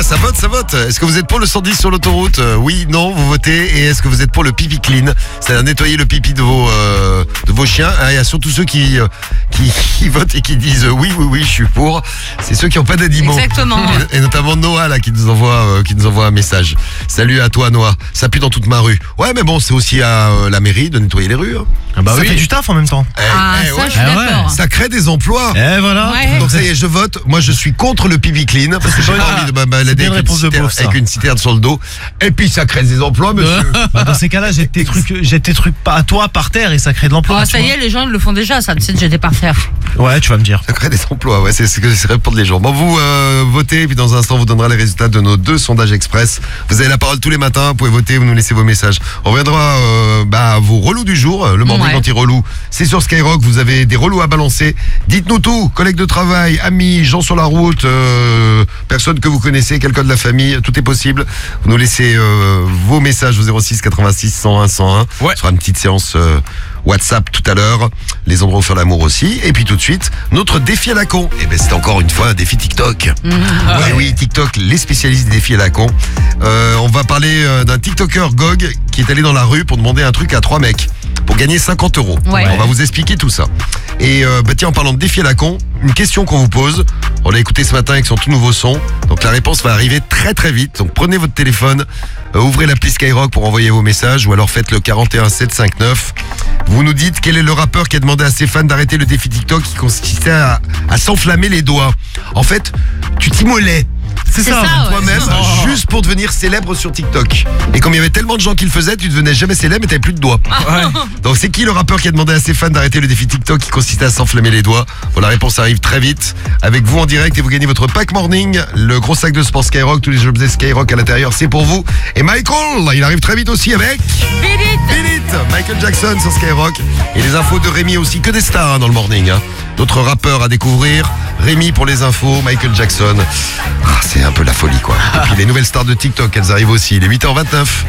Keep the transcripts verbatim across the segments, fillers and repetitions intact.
Ça vote, ça vote. Est-ce que vous êtes pour le cent dix sur l'autoroute ? euh, Oui, non, vous votez. Et est-ce que vous êtes pour le pipi clean ? C'est-à-dire nettoyer le pipi de vos, euh, de vos chiens. Ah, il y a surtout ceux qui, euh, qui, qui votent et qui disent euh, oui, oui, oui, je suis pour. C'est ceux qui n'ont pas d'animaux. Exactement. Et, et notamment Noah là qui nous envoie, euh, qui nous envoie un message. Salut à toi Noah. Ça pue dans toute ma rue. Ouais, mais bon, c'est aussi à euh, la mairie de nettoyer les rues. Hein. Ah bah Ça oui. fait du taf en même temps. Eh, Ah, eh, ça, ouais. je suis Ah ouais. d'accord. Ça crée des emplois. Et voilà. Ouais. Donc ça y est, je vote. Moi, je suis contre le pipi clean parce que j'ai pas envie de me balader bien avec, une réponse de citerne- beauf, ça. avec une citerne sur le dos. Et puis ça crée des emplois, monsieur. Bah, dans ces cas-là, jette tes trucs, jette tes trucs pas à toi par terre et ça crée de l'emploi. Oh, tu ça y vois. est, les gens ils le font déjà, ça, tu sais, j'étais par faire. Ouais, tu vas me dire. Ça crée des emplois, ouais, c'est ce que j'essaierai pour les gens. Bon, vous euh, votez, et puis dans un instant, on vous donnera les résultats de nos deux sondages express. Vous avez la parole tous les matins, vous pouvez voter, vous nous laissez vos messages. On reviendra euh, bah, à vos relous du jour, le morning Ouais. anti-relou. C'est sur Skyrock, vous avez des relous à balancer. Dites-nous tout, collègues de travail, amis, gens sur la route, euh, personnes que vous connaissez, quelqu'un de la famille, tout est possible. Vous nous laissez euh, vos messages au zéro six quatre-vingt-six cent un cent un. Ouais. Ce sera une petite séance euh, WhatsApp tout à l'heure. Les endroits où faire l'amour aussi. Et puis tout de suite, notre défi à la con. Et ben c'est encore une fois un défi TikTok. Oui, oui, TikTok, les spécialistes des défis à la con. Euh, on va parler euh, d'un TikToker Gog qui est allé dans la rue pour demander un truc à trois mecs pour gagner cinquante euros. Ouais. On va vous expliquer tout ça. Et euh, bah tiens, en parlant de défi à la con, une question qu'on vous pose. On l'a écouté ce matin avec son tout nouveau son. Donc la réponse va arriver très très vite. Donc prenez votre téléphone, euh, ouvrez l'appli Skyrock pour envoyer vos messages ou alors faites le quarante et un sept cent cinquante-neuf. Vous nous dites quel est le rappeur qui a demandé à ses fans d'arrêter le défi TikTok qui consistait à, à s'enflammer les doigts. En fait, tu t'immolais. C'est ça, ouais. Toi-même, Oh. juste pour devenir célèbre sur TikTok. Et comme il y avait tellement de gens qui le faisaient, tu devenais jamais célèbre et t'avais plus de doigts. Donc c'est qui le rappeur qui a demandé à ses fans d'arrêter le défi TikTok qui consistait à s'enflammer les doigts? Bon, la réponse arrive très vite avec vous en direct et vous gagnez votre pack morning, le gros sac de sport Skyrock, tous les objets Skyrock à l'intérieur, c'est pour vous. Et Michael, il arrive très vite aussi avec Beat it. Beat It, Michael Jackson sur Skyrock. Et les infos de Rémi aussi, que des stars hein, dans le morning. Hein. D'autres rappeurs à découvrir, Rémi pour les infos, Michael Jackson. Ah, c'est un peu la folie quoi. Et puis les nouvelles stars de TikTok, elles arrivent aussi. Il est huit heures vingt-neuf.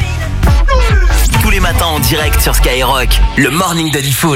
Tous les matins en direct sur Skyrock, le morning de Diffoul.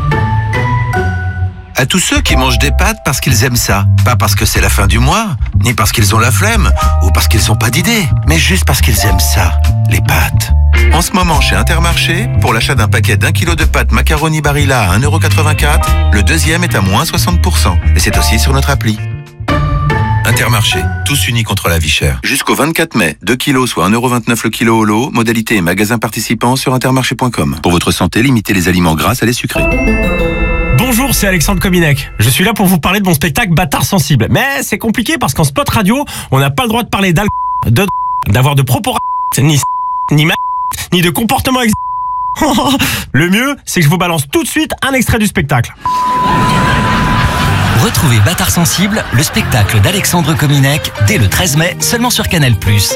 À tous ceux qui mangent des pâtes parce qu'ils aiment ça. Pas parce que c'est la fin du mois, ni parce qu'ils ont la flemme, ou parce qu'ils n'ont pas d'idée, mais juste parce qu'ils aiment ça, les pâtes. En ce moment, chez Intermarché, pour l'achat d'un paquet d'un kilo de pâtes macaroni Barilla à un euro quatre-vingt-quatre, le deuxième est à moins soixante pour cent. Et c'est aussi sur notre appli. Intermarché, tous unis contre la vie chère. Jusqu'au vingt-quatre mai, deux kilos soit un euro vingt-neuf le kilo au lot, modalité et magasin participants sur intermarché point com. Pour votre santé, limitez les aliments gras à les sucrés. Bonjour, c'est Alexandre Kominek. Je suis là pour vous parler de mon spectacle Bâtard Sensible. Mais c'est compliqué parce qu'en spot radio, on n'a pas le droit de parler d'alcool, de d'avoir de propos ni ni ma ni de comportement ex... Le mieux, c'est que je vous balance tout de suite un extrait du spectacle. Retrouvez Bâtard Sensible, le spectacle d'Alexandre Kominek, dès le treize mai, seulement sur Canal plus.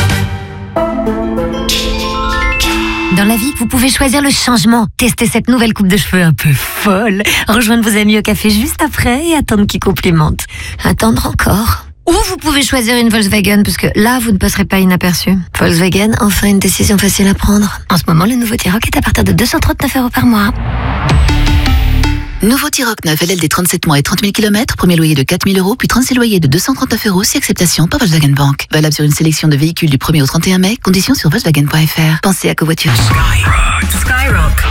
Dans la vie, vous pouvez choisir le changement. Testez cette nouvelle coupe de cheveux un peu folle. Rejoindre vos amis au café juste après et attendre qu'ils complimentent. Attendre encore. Ou vous pouvez choisir une Volkswagen, parce que là, vous ne passerez pas inaperçu. Volkswagen, enfin une décision facile à prendre. En ce moment, le nouveau T-Roc est à partir de deux cent trente-neuf euros par mois. Nouveau T-Roc neuf, L L D trente-sept mois et trente mille kilomètres, premier loyer de quatre mille euros, puis trente-six loyers de deux cent trente-neuf euros, si acceptation par Volkswagen Bank. Valable sur une sélection de véhicules du premier au trente et un mai, conditions sur Volkswagen point F R. Pensez à covoiturage. Skyrock.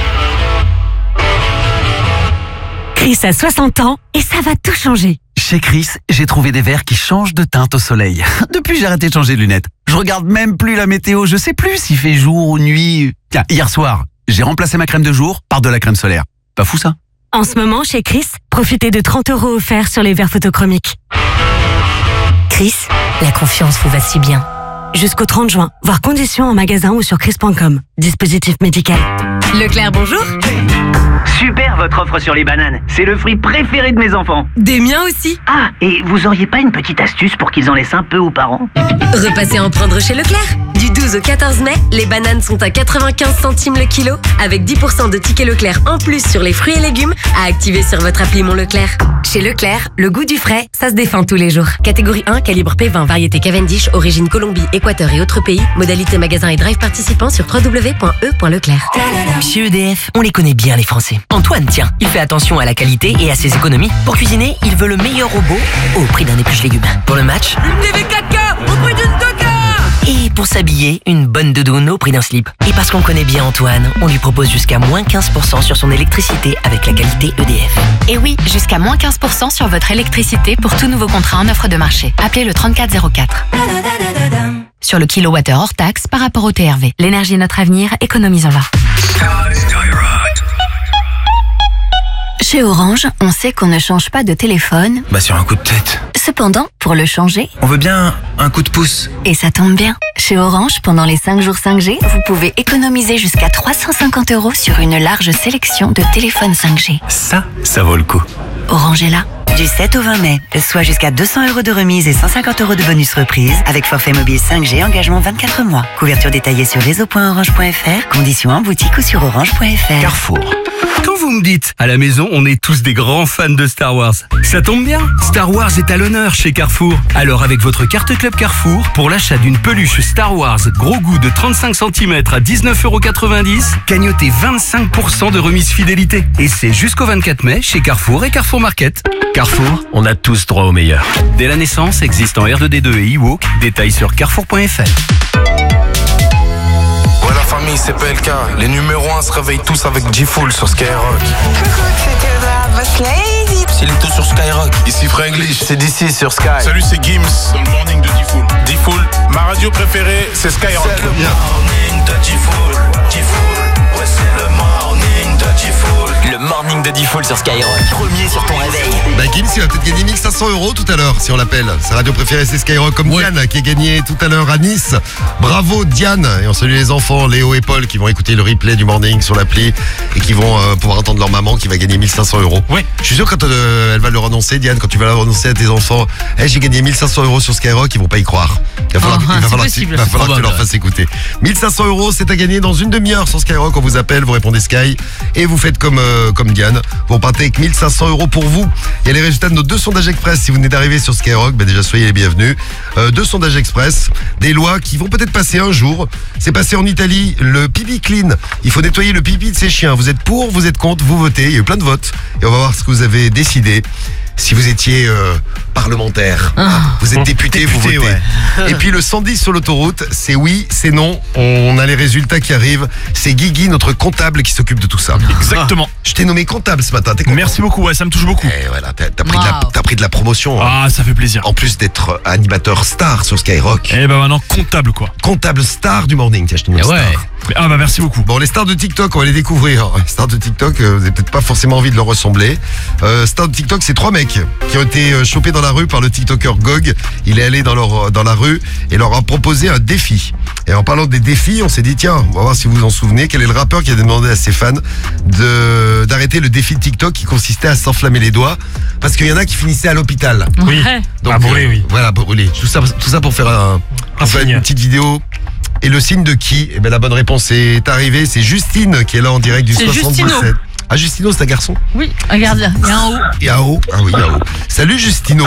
Chris a soixante ans et ça va tout changer. Chez Chris, j'ai trouvé des verres qui changent de teinte au soleil. Depuis, j'ai arrêté de changer de lunettes. Je regarde même plus la météo, je sais plus s'il fait jour ou nuit. Tiens, hier soir, j'ai remplacé ma crème de jour par de la crème solaire. Pas fou ça? En ce moment, chez Chris, profitez de trente euros offerts sur les verres photochromiques. Chris, la confiance vous va si bien. Jusqu'au trente juin, voir conditions en magasin ou sur chris point com. Dispositif médical. Leclerc, bonjour. Super votre offre sur les bananes. C'est le fruit préféré de mes enfants. Des miens aussi. Ah, et vous auriez pas une petite astuce pour qu'ils en laissent un peu aux parents? Repassez en prendre chez Leclerc. Du douze au quatorze mai, les bananes sont à quatre-vingt-quinze centimes le kilo, avec dix pour cent de tickets Leclerc en plus sur les fruits et légumes à activer sur votre appli Mon Leclerc. Chez Leclerc, le goût du frais, ça se défend tous les jours. Catégorie un, calibre P vingt, variété Cavendish, origine Colombie, Équateur et autres pays. Modalité magasin et drive participant sur w w w point e point leclerc. Chez E D F, on les connaît bien les Français. Antoine, tiens, il fait attention à la qualité et à ses économies. Pour cuisiner, il veut le meilleur robot au prix d'un épluche légumes. Pour le match, Une T V quatre K au pour s'habiller, une bonne doudoune au prix d'un slip. Et parce qu'on connaît bien Antoine, on lui propose jusqu'à moins quinze pour cent sur son électricité avec la qualité E D F. Et oui, jusqu'à moins quinze pour cent sur votre électricité pour tout nouveau contrat en offre de marché. Appelez le trente-quatre zéro quatre. Sur le kilowattheure hors taxe par rapport au T R V. L'énergie est notre avenir, économisons-la. Chez Orange, on sait qu'on ne change pas de téléphone. Bah sur un coup de tête. Cependant, pour le changer, on veut bien un coup de pouce. Et ça tombe bien. Chez Orange, pendant les cinq jours cinq G, vous pouvez économiser jusqu'à trois cent cinquante euros sur une large sélection de téléphones cinq G. Ça, ça vaut le coup. Orange est là. Du sept au vingt mai, soit jusqu'à deux cents euros de remise et cent cinquante euros de bonus reprise avec forfait mobile cinq G, engagement vingt-quatre mois. Couverture détaillée sur réseau point orange point f r, conditions en boutique ou sur orange point f r. Carrefour. Quand vous me dites, à la maison, on est tous des grands fans de Star Wars. Ça tombe bien, Star Wars est à l'honneur chez Carrefour. Alors avec votre carte Club Carrefour, pour l'achat d'une peluche Star Wars gros goût de trente-cinq centimètres à dix-neuf euros quatre-vingt-dix, cagnotez vingt-cinq pour cent de remise fidélité. Et c'est jusqu'au vingt-quatre mai chez Carrefour et Carrefour Market. Carrefour, on a tous droit au meilleur. Dès la naissance, existe en R deux D deux et e-walk. Détails sur carrefour point f r. Ouais la famille, c'est P L K. Les numéros un se réveillent tous avec G-Full sur Skyrock. C'est Lito sur Skyrock. Ici Franglish, c'est d'ici sur Sky. Salut, c'est Gims dans le morning de D-Full. D-Full, ma radio préférée, c'est Skyrock. C'est le morning de D-Full. D-Full, ouais c'est le morning de D-Full. Le morning de D-Full sur Skyrock, premier sur ton réveil. Bah Gims, il va peut-être gagner mille cinq cents euros tout à l'heure si on l'appelle. Sa radio préférée c'est Skyrock, comme ouais. Diane qui a gagné tout à l'heure à Nice. Bravo Diane. Et on salue les enfants Léo et Paul qui vont écouter le replay du morning sur l'appli et qui vont euh, pouvoir entendre leur maman qui va gagner mille cinq cents euros. Ouais. Je suis sûr quand euh, elle va le renoncer, Diane, quand tu vas le renoncer à tes enfants, hey, j'ai gagné mille cinq cents euros sur Skyrock, ils vont pas y croire. Il va falloir, oh, il va falloir, possible, il va falloir que tu leur fasses écouter. mille cinq cents euros, c'est à gagner dans une demi-heure sur Skyrock. On vous appelle, vous répondez Sky et vous faites comme, euh, comme Diane. Vous repartez avec mille cinq cents euros pour vous. Il y a les résultats de nos deux sondages express. Si vous venez d'arriver sur Skyrock, ben déjà soyez les bienvenus. Euh, deux sondages express, des lois qui vont peut-être passer un jour. C'est passé en Italie, le pipi clean. Il faut nettoyer le pipi de ses chiens. Vous êtes pour, vous êtes contre, vous votez. Il y a eu plein de votes. Et on va voir ce que vous avez décidé. Si vous étiez euh, parlementaire, Ah. vous êtes député, vous Député, votez. ouais. Et puis le cent dix sur l'autoroute, c'est oui, c'est non. On a les résultats qui arrivent. C'est Guigui, notre comptable, qui s'occupe de tout ça. Exactement. Je t'ai nommé comptable ce matin. T'es content? Merci beaucoup, ouais, ça me touche beaucoup. Et voilà, t'as t'as pris, de la- Wow. t'as pris de la promotion. hein. Ah, ça fait plaisir. En plus d'être animateur star sur Skyrock. Eh ben maintenant, comptable quoi. Comptable star du morning. Tiens, je te nomme Eh star. ouais. Ah bah merci beaucoup. Bon, les stars de TikTok, on va les découvrir. Les stars de TikTok, euh, vous n'avez peut-être pas forcément envie de leur ressembler. Euh, stars de TikTok, c'est trois mecs qui ont été euh, chopés dans la rue par le TikToker Gog. Il est allé dans, leur, dans la rue et leur a proposé un défi. Et en parlant des défis, on s'est dit, tiens, on va voir si vous vous en souvenez, quel est le rappeur qui a demandé à ses fans de, d'arrêter le défi de TikTok qui consistait à s'enflammer les doigts. Parce qu'il y en a qui finissaient à l'hôpital. Oui. Ouais. Donc, Ah, brûlé, euh, oui. Voilà, brûlé. Tout ça, tout ça pour faire, un, pour faire signe. une petite vidéo. Et le signe de qui? Eh ben la bonne réponse est arrivée. C'est Justine qui est là en direct du C'est soixante-dix-sept. Justino. Ah, Justino, c'est un garçon? Oui, regarde, il y a un haut. Et à haut. Ah oui, à haut. Salut Justino.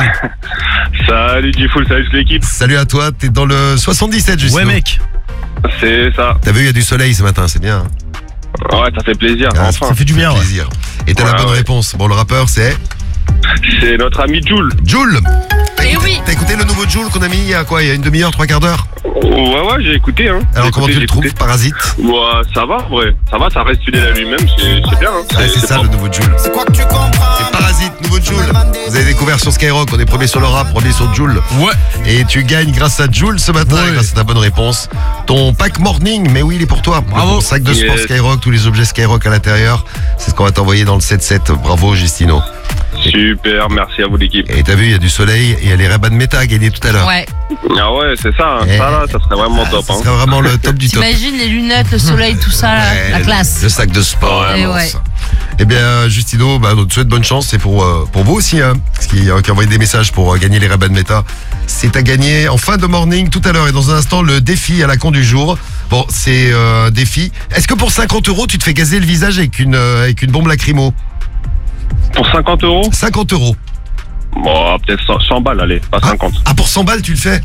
Salut G-Full, salut toute l'équipe. Salut à toi. T'es dans le soixante-dix-sept, Justino. Ouais mec. C'est ça. T'as vu, il y a du soleil ce matin, c'est bien. hein. Ouais, ça fait plaisir, Ah, enfin. Ça fait du bien, ouais. plaisir. Et t'as la Ouais, bonne ouais. réponse. Bon, le rappeur, c'est C'est notre ami Jules. Jules. T'as Eh écouté, oui. t'as écouté le nouveau Jules qu'on a mis il y a quoi? Il y a une demi-heure, trois quarts d'heure? Ouais, ouais, j'ai écouté, hein. Alors J'ai comment écouté, tu le j'ai trouves, écouté. Parasite? Ouais, ça va, ouais. Ça va, ça reste fidèle à lui-même, c'est c'est bien, hein. Ouais, c'est ça propre. le nouveau Jules. C'est quoi que tu comprends? C'est Parasite, nouveau Jules. Vous avez découvert sur Skyrock, on est premier sur le rap, premier sur Jules. Ouais. Et tu gagnes grâce à Jules ce matin, Ouais. grâce à ta bonne réponse. Ton pack morning, mais oui, il est pour toi. Bravo. Ton sac de sport Yes. Skyrock, tous les objets Skyrock à l'intérieur. C'est ce qu'on va t'envoyer dans le sept sept. Bravo, Justino. Super, merci à vous l'équipe. Et t'as vu, il y a du soleil et il y a les Ray-Ban Meta à gagner tout à l'heure. Ouais. Ah ouais, c'est ça, hein. Eh. Ça là, ça serait vraiment Ah, top, ça hein. serait vraiment le top du top. T'imagines les lunettes, le soleil, tout ça, là, Ouais, la classe. Le sac de sport. Eh vraiment, ouais. ça. Eh bien, Justino, bah, on te souhaite bonne chance. C'est pour, euh, pour vous aussi, hein, parce qu'il y a qui a envoyé des messages pour euh, gagner les Ray-Ban Meta. C'est à gagner en fin de morning tout à l'heure. Et dans un instant, le défi à la con du jour. Bon, c'est euh, un défi. Est-ce que pour cinquante euros, tu te fais gazer le visage avec une, euh, avec une bombe lacrymo? Pour cinquante euros? cinquante euros. Bon, peut-être cent, cent balles, allez, pas cinquante. Ah, pour cent balles, tu le fais?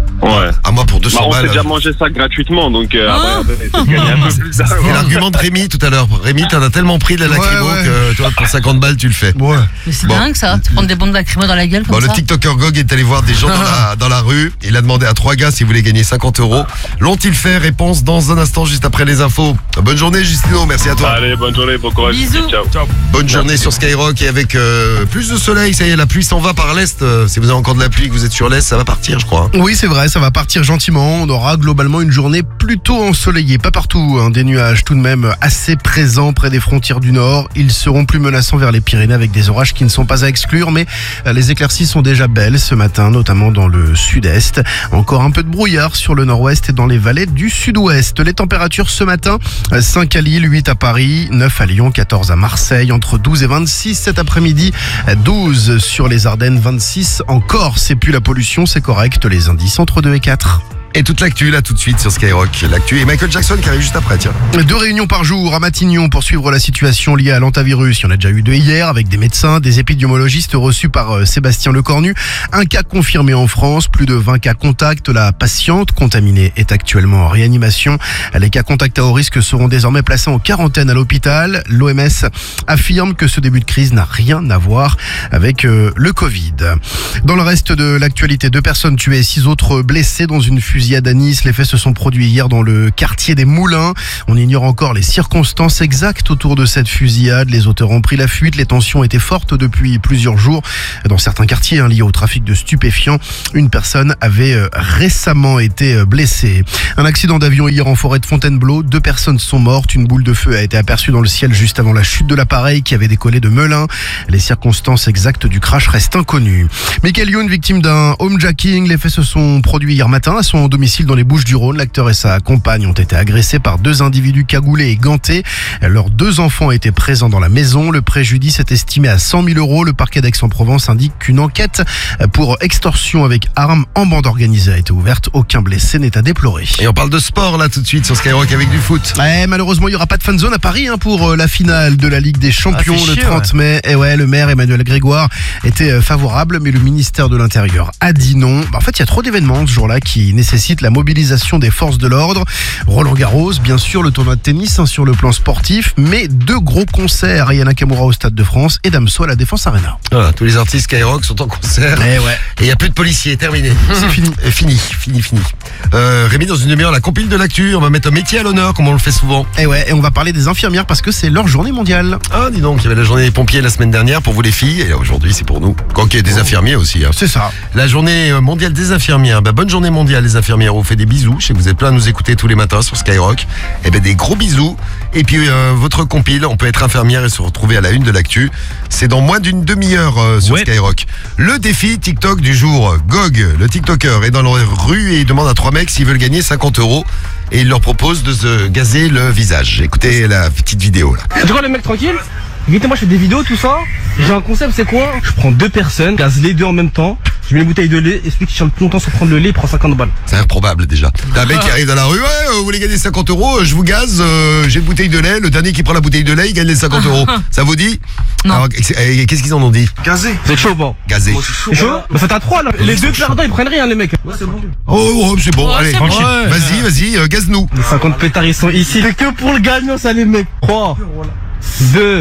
Ouais. À moi pour deux cents bah, on balles. s'est déjà mangé ça gratuitement, donc euh, Ah. après, c'est de gagner un peu plus d'argent. C'est l'argument de Rémi tout à l'heure. Rémi, t'en as tellement pris de la lacrymo Ouais, ouais. que toi, pour cinquante balles, tu le fais. Ouais. Mais c'est Bon. dingue ça, de prendre des bombes lacrymo dans la gueule comme Bon, le ça. TikToker Gog est allé voir des gens dans la, dans la rue. Il a demandé à trois gars s'ils voulaient gagner cinquante euros. L'ont-ils fait? Réponse dans un instant, juste après les infos. Bonne journée, Justino. Merci à toi. Allez, bonne journée, bon courage. Bisous. Ciao. Bonne journée sur Skyrock et avec euh, plus de soleil. Ça y est, la pluie s'en va par l'est. Euh, si vous avez encore de la pluie, que vous êtes sur l'est, ça va partir, je crois. Oui, c'est vrai, ça va partir gentiment. On aura globalement une journée plutôt ensoleillée. Pas partout, hein, des nuages tout de même assez présents près des frontières du nord. Ils seront plus menaçants vers les Pyrénées avec des orages qui ne sont pas à exclure, mais euh, les éclaircies sont déjà belles ce matin, notamment dans le sud-est. Encore un peu de brouillard sur le nord-ouest et dans les vallées du sud-ouest. Les températures ce matin, euh, cinq à Lille, huit à Paris, neuf à Lyon, quatorze à Marseille, entre douze et vingt-six cet après-midi, euh, douze sur les Ardennes, vingt-six en Corse. Et puis la pollution, c'est correct, les indices entre deux et quatre. Et toute l'actu, là, tout de suite sur Skyrock. L'actu et Michael Jackson qui arrive juste après, tiens. Deux réunions par jour à Matignon pour suivre la situation liée à l'hantavirus. Il y en a déjà eu deux hier avec des médecins, des épidémiologistes reçus par euh, Sébastien Lecornu. Un cas confirmé en France, plus de vingt cas contacts. La patiente contaminée est actuellement en réanimation. Les cas contacts à haut risque seront désormais placés en quarantaine à l'hôpital. L'O M S affirme que ce début de crise n'a rien à voir avec euh, le Covid. Dans le reste de l'actualité, deux personnes tuées et six autres blessées dans une fusillade à Nice. Les faits se sont produits hier dans le quartier des Moulins. On ignore encore les circonstances exactes autour de cette fusillade. Les auteurs ont pris la fuite. Les tensions étaient fortes depuis plusieurs jours dans certains quartiers hein, liés au trafic de stupéfiants. Une personne avait euh, récemment été euh, blessée. Un accident d'avion hier en forêt de Fontainebleau. Deux personnes sont mortes. Une boule de feu a été aperçue dans le ciel juste avant la chute de l'appareil qui avait décollé de Melun. Les circonstances exactes du crash restent inconnues. Michael Youn, victime d'un homejacking. Les faits se sont produits hier matin à son domicile dans les Bouches-du-Rhône. L'acteur et sa compagne ont été agressés par deux individus cagoulés et gantés. Leurs deux enfants étaient présents dans la maison. Le préjudice est estimé à cent mille euros. Le parquet d'Aix-en-Provence indique qu'une enquête pour extorsion avec arme en bande organisée a été ouverte. Aucun blessé n'est à déplorer. Et on parle de sport là tout de suite sur Skyrock avec du foot. Ouais, malheureusement, il n'y aura pas de fan zone à Paris hein, pour la finale de la Ligue des Champions ah, le chier, trente ouais. mai. Et ouais, le maire Emmanuel Grégoire était favorable, mais le ministère de l'Intérieur a dit non. Bah, en fait, il y a trop d'événements ce jour-là qui nécessitent la mobilisation des forces de l'ordre. Roland Garros, bien sûr, le tournoi de tennis hein, sur le plan sportif, mais deux gros concerts. Ayana Nakamura au Stade de France et Damso à la Défense Arena. Voilà, tous les artistes Skyrock sont en concert. Eh ouais. Et il n'y a plus de policiers, terminé. C'est fini. Et fini, fini, fini. Euh, Rémi, dans une demi-heure, la compile de l'actu. On va mettre un métier à l'honneur, comme on le fait souvent. Et ouais, et on va parler des infirmières parce que c'est leur journée mondiale. Ah, dis donc, il y avait la journée des pompiers la semaine dernière pour vous les filles. Et aujourd'hui, c'est pour nous. Quand il y a des infirmiers aussi. Hein. C'est ça. La journée mondiale des infirmières. Bah, bonne journée mondiale des infirmières. On vous fait des bisous. Je sais que vous êtes plein à nous écouter tous les matins sur Skyrock. Et ben des gros bisous. Et puis euh, votre compile, on peut être infirmière et se retrouver à la une de l'actu. C'est dans moins d'une demi-heure euh, sur Ouais. Skyrock. Le défi TikTok du jour. Gog, le TikToker, est dans la rue et il demande à trois mecs s'ils veulent gagner cinquante euros. Et il leur propose de se gazer le visage. Écoutez la petite vidéo là. Tu vois les mecs tranquilles? Écoutez, moi je fais des vidéos, tout ça. J'ai un concept, c'est quoi? Je prends deux personnes, gaze les deux en même temps. Je mets une bouteille de lait, et celui qui tient le plus longtemps sans prendre le lait, il prend cinquante balles. C'est improbable déjà. T'as un mec qui arrive dans la rue, ouais, euh, vous voulez gagner cinquante euros, je vous gaze, euh, j'ai une bouteille de lait, le dernier qui prend la bouteille de lait, il gagne les cinquante euros. Ça vous dit? Non. Alors, qu'est-ce qu'ils en ont dit? Gazé. C'est chaud, bon. Gazé. C'est chaud? Bah faites à trois là. Les deux perdants, ils prennent rien, les mecs. Ouais, c'est bon. Oh, oh c'est bon, Ouais, allez, c'est bon. tranquille. Vas-y, vas-y, euh, gaze-nous. Les cinquante pétards, ils sont ici. C'est que pour le gagnant, ça, les mecs. trois, deux,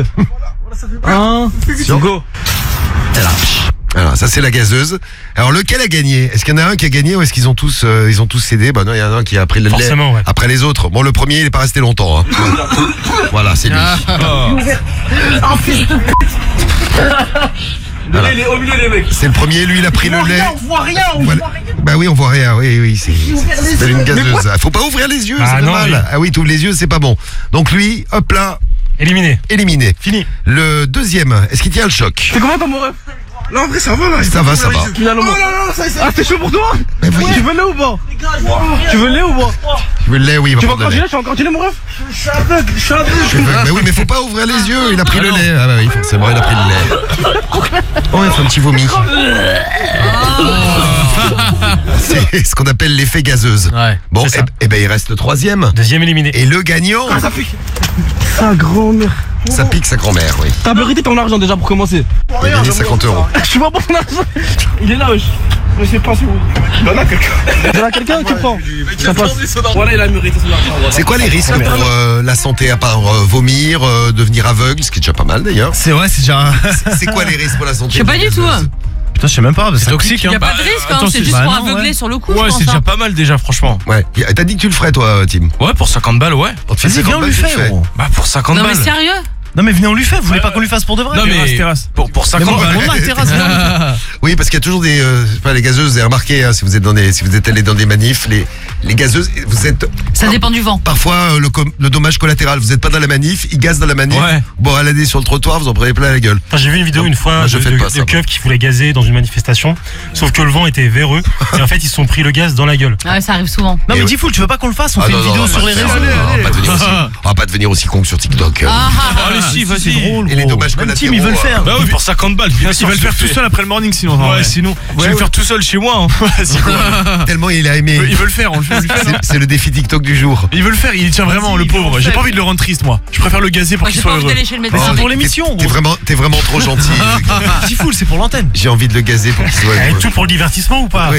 un, go. Alors, ça c'est la gazeuse. Alors, lequel a gagné? Est-ce qu'il y en a un qui a gagné ou est-ce qu'ils ont tous, euh, ils ont tous cédé? Bah non, il y en a un qui a pris le lait Forcément, ouais. après les autres. Bon, le premier, il n'est pas resté longtemps. Hein. Voilà, c'est lui. Le lait, il est au milieu, les mecs. C'est le premier, lui, il a pris le lait. On voit rien, on Voilà. voit rien. Bah oui, on voit rien. Oui, oui, c'est c'est yeux. une Mais gazeuse. quoi? Faut pas ouvrir les yeux, Ah c'est non, mal. oui. Ah oui, tu ouvres les yeux, c'est pas bon. Donc lui, hop là, Éliminé. éliminé. Fini. Le deuxième, est-ce qu'il tient le choc? C'est comment ton mon ref? Là, en vrai, ça va, là. Ça va, ça va. Finalement. Oh là là, ça, ça. Ah, c'est chaud pour toi? Mais oui. Tu veux le lait ou pas? Tu veux le lait ou pas? Tu veux le lait? Oui, il va Tu veux prendre le encore du lait. lait? Tu veux encore du lait, mon ref? Je suis aveugle, je suis aveugle. Mais oui, mais faut pas ouvrir les yeux, il a pris le lait. Ah bah oui, forcément, il a pris le lait. Oh, il fait un petit vomi. C'est ce qu'on appelle l'effet gazeuse. Ouais, bon, c'est et, ça. et ben il reste le troisième. Deuxième éliminé. Et le gagnant, Ça pique. Sa grand-mère. ça pique sa grand-mère, oui. T'as mérité ton argent déjà pour commencer. Il a gagné cinquante euros. Je suis pas pour ton argent. Il est là, wesh. Je sais pas si vous. Y'en a quelqu'un. Y'en a quelqu'un qui prend. Ça passe. Voilà, il a mérité son argent. C'est quoi les risques pour euh, la santé à part euh, vomir, euh, devenir aveugle, ce qui est déjà pas mal d'ailleurs. C'est vrai, c'est déjà un... C'est quoi les risques pour la santé? Je sais pas du tout. Putain, je sais même pas. C'est toxique, Il hein. n'y a pas de risque, hein, attends, c'est c'est- juste bah pour non, aveugler ouais. sur le coup. Ouais, je c'est pense, déjà hein. pas mal déjà, franchement. Ouais. T'as dit que tu le ferais toi, Tim? Ouais, pour cinquante balles, ouais. On te fait Vas-y, cinquante viens, on balles, lui tu le fait, fais. gros. Bah, pour cinquante Non, mais balles. sérieux? Non, mais venez, on lui fait. Vous voulez pas qu'on lui fasse pour de vrai? Non, mais Terrasse, terrasse. pour, pour cinquante Mais bon, balles. on a terrasse, viens. Oui, parce qu'il y a toujours des, euh, pas les gazeuses. Vous avez remarqué, hein, si vous êtes dans des, si vous êtes allé dans des manifs, les, les gazeuses, vous êtes. Ça dépend du vent. Parfois, euh, le, com- le dommage collatéral. Vous n'êtes pas dans la manif, ils gazent dans la manif. Ouais. Bon, baladez sur le trottoir, vous en prenez plein la gueule. Enfin, j'ai vu une vidéo Non, une fois moi, je de, fais de, pas ça, de keufs qui voulaient gazer dans une manifestation, sauf que le vent était véreux et en fait ils se sont pris le gaz dans la gueule. Ouais, ça arrive souvent. Non, Et mais ouais. Diffoul, tu veux pas qu'on le fasse? On Ah fait non, une non, vidéo on va sur pas les le réseaux. faire, on va pas devenir aussi, on va pas devenir aussi con sur TikTok. euh. Ah, ah, Allez, si, C'est vas-y. drôle, Et les gros. dommages Même collatéraux. Tim, il veut le faire. Bah oui, pour cinquante balles. Bien sûr, Il va le faire tout seul après le morning sinon. Ouais, sinon. Je vais le faire tout seul chez moi. hein. Vas-y, quoi. Tellement il a aimé. Il veut le faire, on le fait. on le fait, non C'est c'est le défi TikTok du jour. Il veut le faire, il y tient vraiment, le pauvre. J'ai pas envie de le rendre triste, moi. Je préfère le gazer pour Moi, qu'il j'ai pas soit envie heureux. d'aller chez le médecin. C'est Oh, pour t'es- l'émission, T'es gros. vraiment, t'es vraiment trop gentil. Diffoul, c'est pour l'antenne. J'ai envie de le gazer pour qu'il soit Eh, heureux. tout pour le divertissement ou pas? Oui,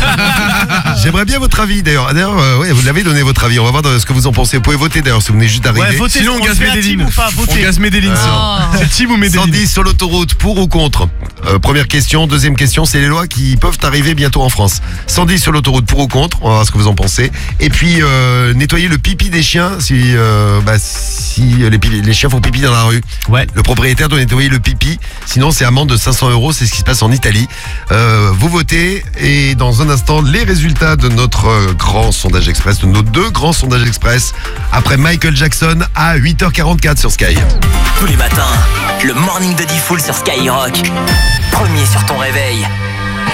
ça. J'aimerais bien votre avis d'ailleurs. D'ailleurs, euh, ouais, vous l'avez donné votre avis. On va voir de- ce que vous en pensez. Vous pouvez voter d'ailleurs si vous venez juste d'arriver. Ouais, votez. Sinon, on le gaze fait à Medellin. Tim ou pas? On Votez. gaze Medellin, sinon. Oh. C'est Tim ou Medellin? cent dix sur l'autoroute, pour ou contre? Euh, Première question. Deuxième question, c'est les lois qui peuvent arriver bientôt en France. cent dix sur l'autoroute, pour ou contre? On va voir ce que vous en pensez. Et puis, euh, nettoyer le pipi des chiens si, euh, bah, si les, pipi- les chiens font pipi dans la rue. Ouais. Le propriétaire doit nettoyer le pipi. Sinon, c'est amende de cinq cents euros. C'est ce qui se passe en Italie. Euh, vous votez. Et dans un instant, les résultats de notre euh, grand sondage express, de nos deux grands sondages express, après Michael Jackson à huit heures quarante-quatre sur Sky. Tous les matins, le morning de Diffoul sur Skyrock. Premier sur ton réveil.